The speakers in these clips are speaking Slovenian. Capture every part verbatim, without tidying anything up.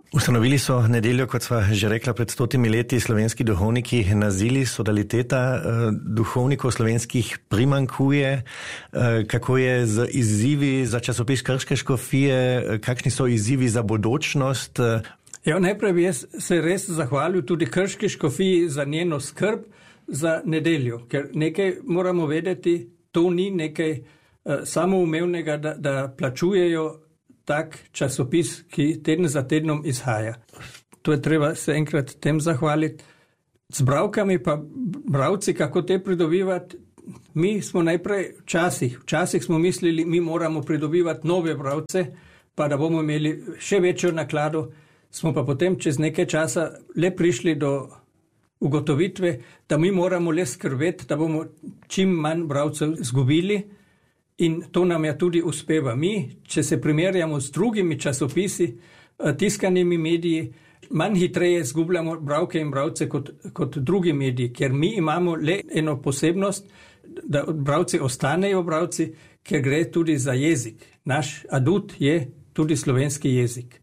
Ustanovili so nedeljo, kot sva že rekla, pred stotimi leti slovenski duhovniki nazili sodaliteta. Duhovnikov slovenskih primankuje. Kako je z izzivi za časopis Krške škofije? Kakšni so izzivi za bodočnost? Ja, najprej bi jaz se res zahvalil tudi Krški škofiji za njeno skrb za nedeljo, ker nekaj moramo vedeti, to ni nekaj uh, samoumevnega, da, da plačujejo tak časopis, ki teden za tednom izhaja. To je treba se enkrat tem zahvaliti. Z bravkami pa bravci, kako te pridobivati, mi smo najprej včasih, včasih smo mislili, mi moramo pridobivati nove bravce, pa da bomo imeli še večjo naklado, smo pa potem čez nekaj časa le prišli do ugotovitve, da mi moramo le skrbeti, da bomo čim manj bravcev izgubili. In to nam je tudi uspeva. Mi, če se primerjamo z drugimi časopisi, tiskanimi mediji, manj hitreje izgubljamo bravke in bravce kot, kot drugi mediji, ker mi imamo le eno posebnost, da bravci ostanejo bravci, ker gre tudi za jezik. Naš adut je tudi slovenski jezik.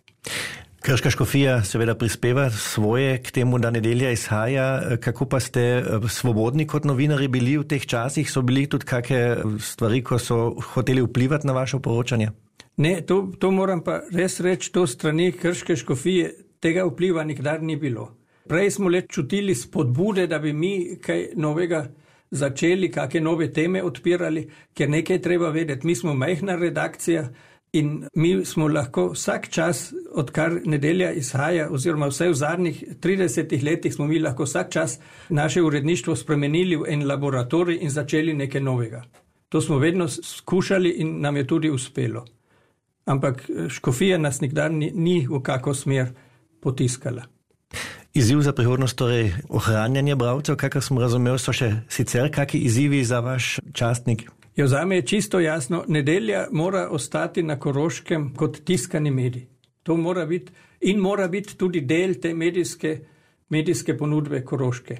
Krška škofija seveda prispeva svoje k temu, da nedelja izhaja. Kako pa ste svobodni kot novinari bili v teh časih? So bili tudi kakšne stvari, ko so hoteli vplivati na vaše poročanje? Ne, to, to moram pa res reči, to strani Krške škofije tega vpliva nikdar ni bilo. Prej smo le čutili spodbude, da bi mi kaj novega začeli, kakšne nove teme odpirali, ker nekaj treba vedeti. Mi smo majhna redakcija, in mi smo lahko vsak čas, odkar nedelja izhaja, oziroma vse v zadnjih tridesetih letih smo mi lahko vsak čas naše uredništvo spremenili v en laboratorij in začeli nekaj novega. To smo vedno skušali in nam je tudi uspelo. Ampak škofija nas nikdar ni, ni v kako smer potiskala. Izziv za prihodnost, torej ohranjanje bravcev, kakor sem razumel, so še sicer kakšni izzivi za vaš častnik? Jo, zame je čisto jasno, nedelja mora ostati na Koroškem kot tiskani medij. To mora biti in mora biti tudi del te medijske, medijske ponudbe Koroške.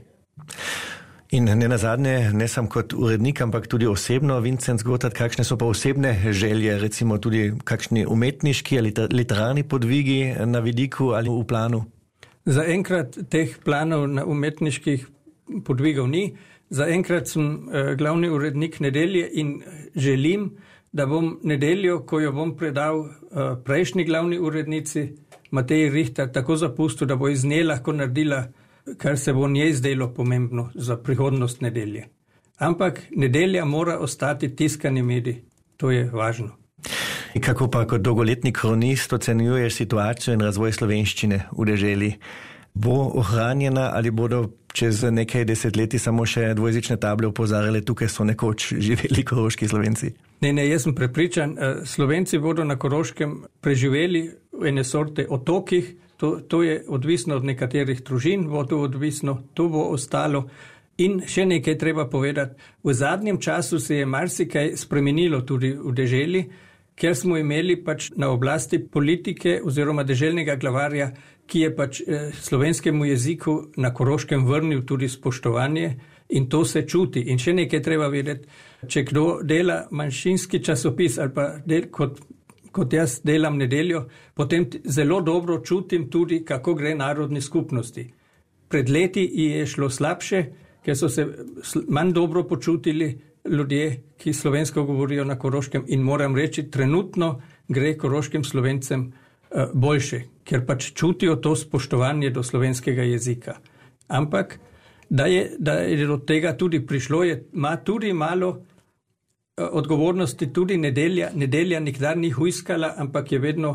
In ne nazadnje, ne sam kot urednik, ampak tudi osebno, Vincent Zgotat, kakšne so pa osebne želje, recimo tudi kakšni umetniški ali literarni podvigi na vidiku ali v planu? Za enkrat teh planov na umetniških podvigov ni. Za enkrat sem uh, glavni urednik nedelje in želim, da bom nedeljo, ko jo bom predal uh, prejšnji glavni urednici, Mateji Rihtar, tako zapustil, da bo iz nje lahko naredila, kar se bo njej zdelo pomembno za prihodnost nedelje. Ampak nedelja mora ostati tiskani medij. To je važno. In kako pa kot dolgoletni kronist ocenjuješ situacijo in razvoj slovenščine v deželi? Bo ohranjena ali bodo čez nekaj desetletij samo še dvojezične table opozarjale, tukaj so nekoč živeli koroški Slovenci? Ne, ne, jaz sem prepričan, Slovenci bodo na Koroškem preživeli v ene sorte otokih, to, to je odvisno od nekaterih družin, bo to odvisno, to bo ostalo. In še nekaj treba povedati, v zadnjem času se je marsikaj spremenilo tudi v deželi, ker smo imeli pač na oblasti politike oziroma deželnega glavarja, ki je pač eh, slovenskemu jeziku na Koroškem vrnil tudi spoštovanje in to se čuti. In še nekaj treba vedeti, če kdo dela manjšinski časopis ali pa del, kot, kot jaz delam nedeljo, potem zelo dobro čutim tudi, kako gre narodni skupnosti. Pred leti je šlo slabše, ker so se manj dobro počutili ljudje, ki slovensko govorijo na Koroškem in moram reči, trenutno gre koroškim Slovencem uh, boljše, ker pač čutijo to spoštovanje do slovenskega jezika. Ampak, da je, da je do tega tudi prišlo, je, ima tudi malo uh, odgovornosti, tudi nedelja. Nedelja nikdar ni huiskala, ampak je vedno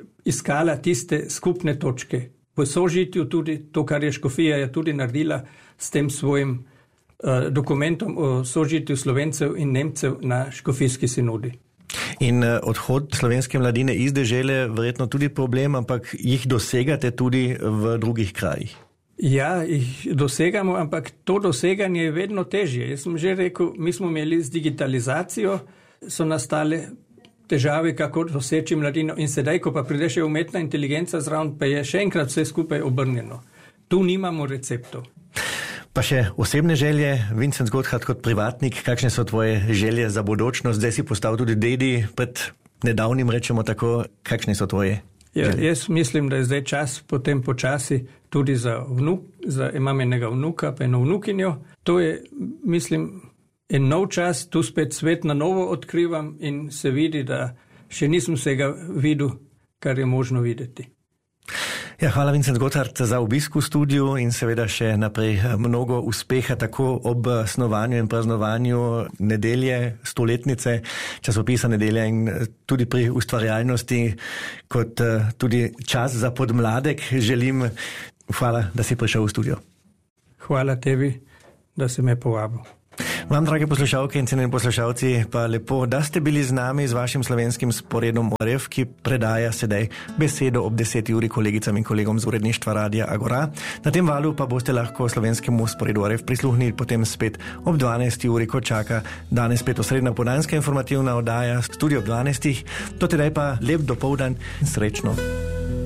iskala tiste skupne točke. V sožitju tudi to, kar je škofija je tudi naredila s tem svojim dokumentom o sožitju Slovencev in Nemcev na škofijski sinodi. In odhod slovenske mladine iz dežele verjetno tudi problem, ampak jih dosegate tudi v drugih krajih. Ja, jih dosegamo, ampak to doseganje je vedno težje. Jaz sem že rekel, mi smo imeli z digitalizacijo, so nastale težave, kako doseči mladino in sedaj, ko pa pride še umetna inteligenca zraven, pa je še enkrat vse skupaj obrnjeno. Tu nimamo receptov. Pa še osebne želje, Vincent Zgotat kot privatnik, kakšne so tvoje želje za bodočnost? Zdaj si postal tudi dedi, pred nedavnim rečemo tako, kakšne so tvoje? Ja, jaz mislim, da je zdaj čas potem počasi tudi za vnuk, za, imam enega vnuka, pa eno vnukinjo. To je, mislim, en nov čas, tu spet svet na novo odkrivam in se vidi, da še nisem vsega videl, kar je možno videti. Ja, hvala Vincent Gotthard za obisk v studiu in seveda še naprej mnogo uspeha tako ob snovanju in praznovanju nedelje, stoletnice časopisa Nedelja in tudi pri ustvarjalnosti kot tudi čas za podmladek želim. Hvala, da si prišel v studio. Hvala tebi, da si me povabil. Vam, drage poslušalke in cenjeni poslušalci, pa lepo, da ste bili z nami z vašim slovenskim sporedom O R F, ki predaja sedaj besedo ob deseti uri kolegicam in kolegom z uredništva Radia Agora. Na tem valu pa boste lahko slovenskemu sporedu O R F prisluhnili potem spet ob dvanajsti uri, ko čaka danes spet osrednja podanska informativna oddaja, studio ob dvanajstih. Do tedaj pa lep dopoldan in srečno.